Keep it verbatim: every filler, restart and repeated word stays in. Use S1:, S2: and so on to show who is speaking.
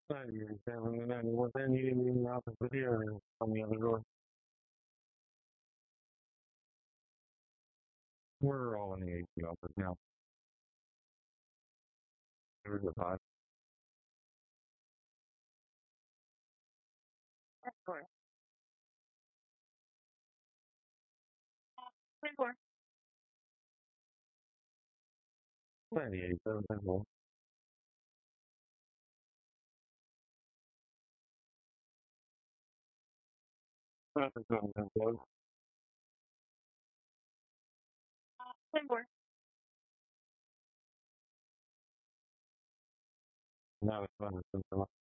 S1: ninety-seven, ninety-one, then you didn't even opposite here on the other door. We're all in the A C office now. There's a pod. Four. Four. ninety-eight, seven, ten, four. That's a seven, ten, four. Four. Now it's fun.